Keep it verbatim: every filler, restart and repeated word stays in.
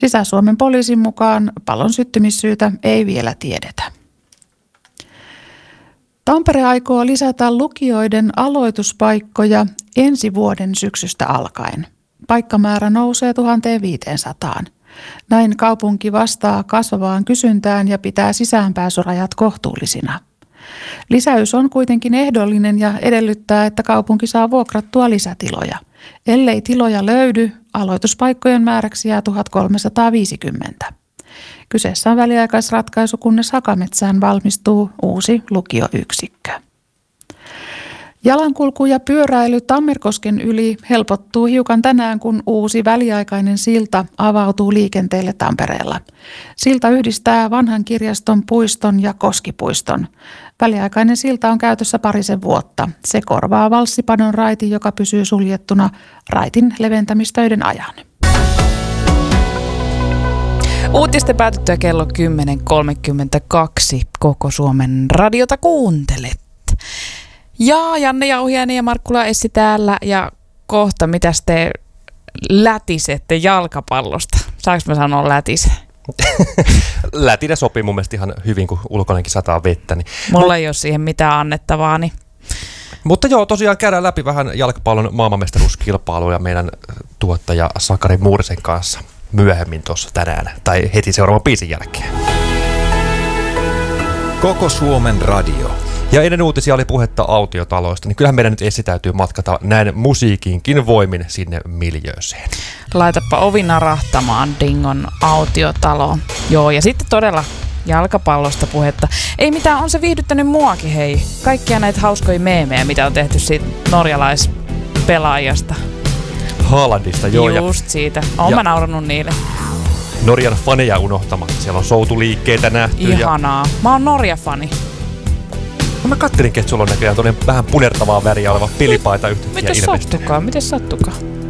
Sisä-Suomen poliisin mukaan pallon syttymissyytä ei vielä tiedetä. Tampere aikoo lisätä lukioiden aloituspaikkoja ensi vuoden syksystä alkaen. Paikkamäärä nousee tuhatviisisataa. Näin kaupunki vastaa kasvavaan kysyntään ja pitää sisäänpääsyrajat kohtuullisina. Lisäys on kuitenkin ehdollinen ja edellyttää, että kaupunki saa vuokrattua lisätiloja. Ellei tiloja löydy, aloituspaikkojen määräksi jää tuhatkolmesataaviisikymmentä. Kyseessä on väliaikaisratkaisu, kunnes Hakametsään valmistuu uusi lukioyksikkö. Jalankulku ja pyöräily Tammerkosken yli helpottuu hiukan tänään, kun uusi väliaikainen silta avautuu liikenteelle Tampereella. Silta yhdistää vanhan kirjaston puiston ja Koskipuiston. Väliaikainen silta on käytössä parisen vuotta. Se korvaa Valssipadon raitin, joka pysyy suljettuna raitin leventämistöiden ajan. Uutisten päätyttyä kello kymmenen kolmekymmentäkaksi Koko Suomen radiota kuuntelet. Ja Janne Jauhiainen ja Markkula Essi täällä ja kohta mitäs te lätisette jalkapallosta? Saanko mä sanoa lätise? Lätinen sopii mun mielestä ihan hyvin, kun ulkoinenkin sataa vettä. Niin. Mulla ei ole siihen mitään annettavaa. Niin. Mutta joo, tosiaan käydään läpi vähän jalkapallon maailmanmestaruuskilpailuja meidän tuottaja Sakari Muurisen kanssa myöhemmin tuossa tänään tai heti seuraavan biisin jälkeen. Koko Suomen radio. Ja ennen uutisia oli puhetta autiotaloista, niin kyllähän meidän nyt Essi täytyy matkata näin musiikinkin voimin sinne miljööseen. Laitapa ovi narahtamaan Dingon autiotaloon. Joo, ja sitten todella jalkapallosta puhetta. Ei mitään, on se viihdyttänyt muakin, hei. Kaikkia näitä hauskoja meemejä, mitä on tehty siitä norjalaispelaajasta. Haalandista, joo. Just siitä. Oon mä naurannut niille. Norjan faneja unohtamatta. Siellä on soutuliikkeitä nähty. Ihanaa. Ja... Mä oon Norja-fani. No mä kattelinkin, että sulla on näköjään tuollainen vähän punertavaa väriä oleva pelipaita yhtäkkiä ilmestynyt. Miten sattukaan? Miten sattukaan?